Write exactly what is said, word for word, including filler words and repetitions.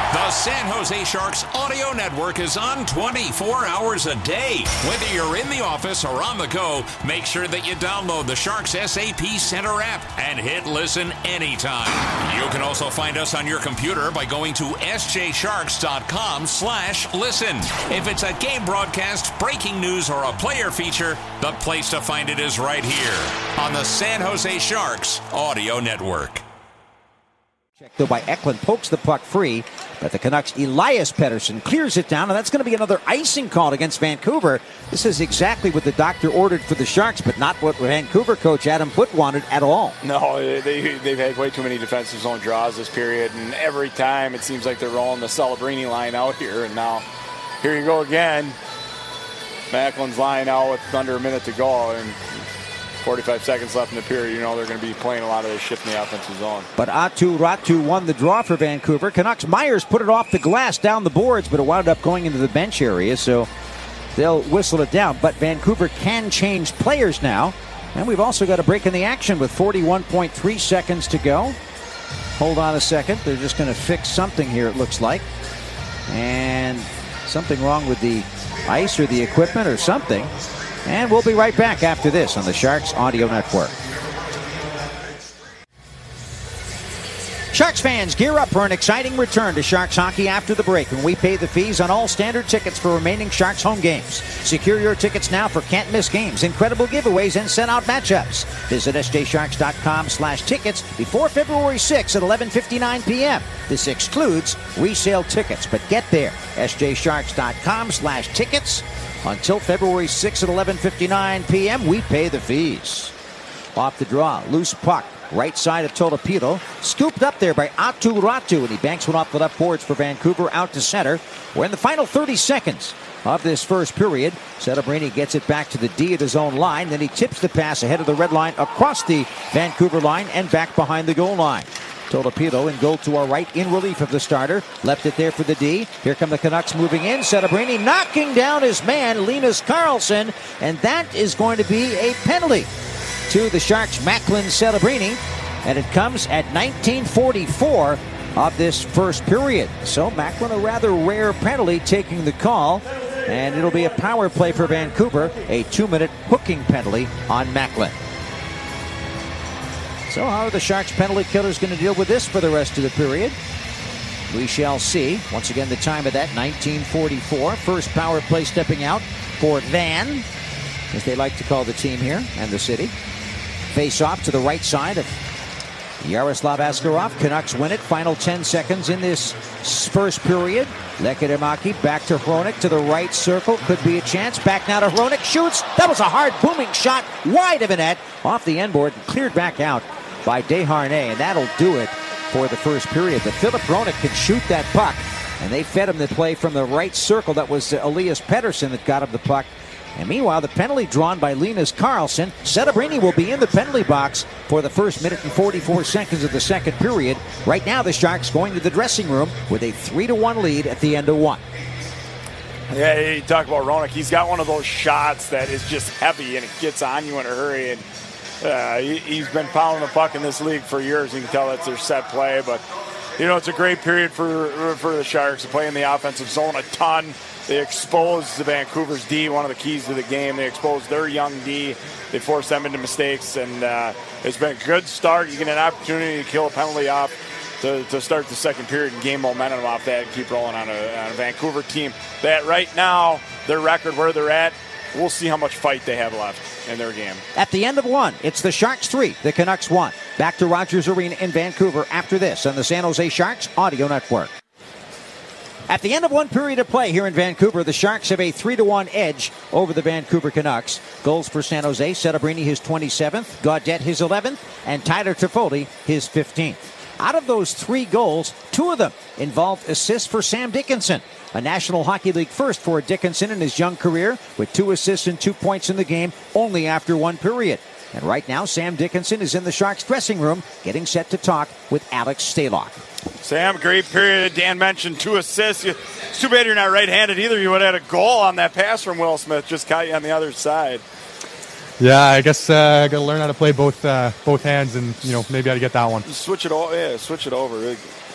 The San Jose Sharks Audio Network is on twenty-four hours a day. Whether you're in the office or on the go, make sure that you download the Sharks S A P Center app and hit listen anytime. You can also find us on your computer by going to s j sharks dot com slash listen. If it's a game broadcast, breaking news, or a player feature, the place to find it is right here on the San Jose Sharks Audio Network. Check though by Eklund, pokes the puck free, but the Canucks' Elias Pettersson clears it down, and that's going to be another icing call against Vancouver. This is exactly what the doctor ordered for the Sharks, but not what Vancouver coach Adam Foote wanted at all. No, they, they've had way too many defensive zone draws this period, and every time it seems like they're rolling the Celebrini line out here, and now here you go again. Macklin's line out with under a minute to go, and forty-five seconds left in the period. You know they're going to be playing a lot of this shift in the offensive zone. But Aatu Räty won the draw for Vancouver. Canucks Myers put it off the glass down the boards, but it wound up going into the bench area, so they'll whistle it down. But Vancouver can change players now, and we've also got a break in the action with forty-one point three seconds to go. Hold on a second. They're just going to fix something here, it looks like. And something wrong with the ice or the equipment or something. And we'll be right back after this on the Sharks Audio Network. Sharks fans, gear up for an exciting return to Sharks hockey after the break when we pay the fees on all standard tickets for remaining Sharks home games. Secure your tickets now for can't-miss games, incredible giveaways, and sent-out matchups. Visit s j sharks dot com slash tickets before February sixth at eleven fifty-nine p.m. This excludes resale tickets, but get there. s j sharks dot com slash tickets. Until February sixth at eleven fifty-nine p.m., we pay the fees. Off the draw, loose puck, right side of Tolopilo, scooped up there by Aatu Räty, and he banks one off the left boards for Vancouver out to center. We're in the final thirty seconds of this first period. Celebrini gets it back to the D at his own line, then he tips the pass ahead of the red line across the Vancouver line and back behind the goal line. Tolopilo in goal to our right in relief of the starter. Left it there for the D. Here come the Canucks moving in. Celebrini knocking down his man, Linus Karlsson. And that is going to be a penalty to the Sharks' Macklin Celebrini. And it comes at nineteen forty-four of this first period. So Macklin, a rather rare penalty, taking the call. And it'll be a power play for Vancouver. A two-minute hooking penalty on Macklin. So how are the Sharks penalty killers going to deal with this for the rest of the period? We shall see. Once again, the time of that, nineteen forty-four. First power play stepping out for Van, as they like to call the team here and the city. Face off to the right side of Yaroslav Askarov. Canucks win it. Final ten seconds in this first period. Lekkerimäki back to Hronek to the right circle. Could be a chance. Back now to Hronek. Shoots. That was a hard booming shot wide of a net. Off the end board and cleared back out by Desharnais, and that'll do it for the first period. But Philip Hronek can shoot that puck, and they fed him the play from the right circle. That was uh, Elias Pettersson that got him the puck. And meanwhile, the penalty drawn by Linus Karlsson. Celebrini will be in the penalty box for the first minute and forty-four seconds of the second period. Right now, the Sharks going to the dressing room with a three to one lead at the end of one. Yeah, you talk about Hronek. He's got one of those shots that is just heavy, and it gets on you in a hurry. And Uh, he, he's been pounding the puck in this league for years. You can tell that's their set play. But, you know, it's a great period for for the Sharks to play in the offensive zone a ton. They exposed the Vancouver's D, one of the keys to the game. They exposed their young D. They forced them into mistakes. And uh, it's been a good start. You get an opportunity to kill a penalty off to, to start the second period and gain momentum off that and keep rolling on a, on a Vancouver team that right now, their record where they're at, we'll see how much fight they have left in their game. At the end of one, it's the Sharks three, the Canucks one. Back to Rogers Arena in Vancouver after this on the San Jose Sharks Audio Network. At the end of one period of play here in Vancouver, the Sharks have a three to one edge over the Vancouver Canucks. Goals for San Jose, Celebrini his twenty-seventh, Gaudette his eleventh, and Tyler Toffoli his fifteenth. Out of those three goals, two of them involved assists for Sam Dickinson. A National Hockey League first for Dickinson in his young career, with two assists and two points in the game only after one period. And right now, Sam Dickinson is in the Sharks dressing room getting set to talk with Alex Stalock. Sam, great period. Dan mentioned two assists. It's too bad you're not right-handed either. You would have had a goal on that pass from Will Smith. Just caught you on the other side. Yeah, I guess uh, I got to learn how to play both uh, both hands, and you know maybe how to get that one. Switch it over. Yeah, switch it over.